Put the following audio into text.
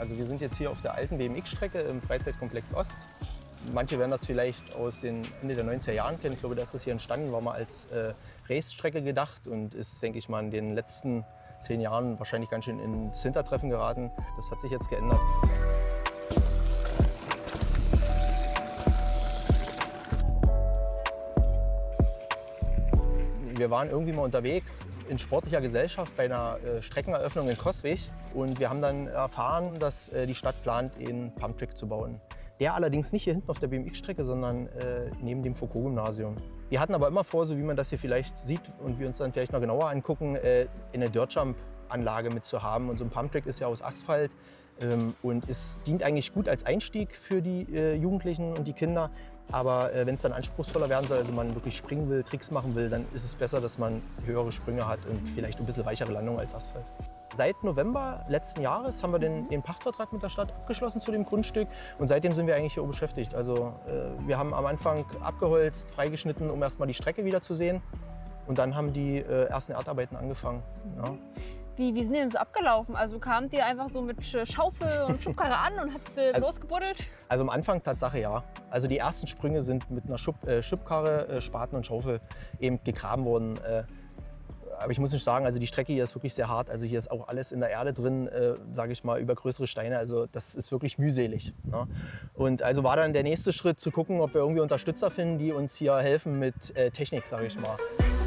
Also wir sind jetzt hier auf der alten BMX-Strecke im Freizeitkomplex Ost. Manche werden das vielleicht aus den Ende der 90er Jahren kennen. Ich glaube, da ist das hier entstanden, war mal als Race-Strecke gedacht und ist, denke ich mal, in den letzten 10 Jahren wahrscheinlich ganz schön ins Hintertreffen geraten. Das hat sich jetzt geändert. Wir waren irgendwie mal unterwegs in sportlicher Gesellschaft bei einer Streckeneröffnung in Coswig und wir haben dann erfahren, dass die Stadt plant, einen Pumptrack zu bauen. Der allerdings nicht hier hinten auf der BMX-Strecke, sondern neben dem Foucault-Gymnasium. Wir hatten aber immer vor, so wie man das hier vielleicht sieht und wir uns dann vielleicht noch genauer angucken, eine Dirtjump-Anlage mit zu haben. Und so ein Pumptrack ist ja aus Asphalt und es dient eigentlich gut als Einstieg für die Jugendlichen und die Kinder. Aber wenn es dann anspruchsvoller werden soll, also man wirklich springen will, Tricks machen will, dann ist es besser, dass man höhere Sprünge hat und vielleicht ein bisschen weichere Landung als Asphalt. Seit November letzten Jahres haben wir den Pachtvertrag mit der Stadt abgeschlossen zu dem Grundstück und seitdem sind wir eigentlich hier beschäftigt. Also wir haben am Anfang abgeholzt, freigeschnitten, um erstmal die Strecke wieder zu sehen und dann haben die ersten Erdarbeiten angefangen. Ja. Wie sind die denn so abgelaufen? Also kamt ihr einfach so mit Schaufel und Schubkarre an und habt losgebuddelt? Also am Anfang Tatsache ja. Also die ersten Sprünge sind mit einer Schubkarre, Spaten und Schaufel eben gegraben worden. Aber ich muss nicht sagen, also die Strecke hier ist wirklich sehr hart. Also hier ist auch alles in der Erde drin, sage ich mal, über größere Steine. Also das ist wirklich mühselig. Ne? Und also war dann der nächste Schritt zu gucken, ob wir irgendwie Unterstützer finden, die uns hier helfen mit Technik, sage ich mal.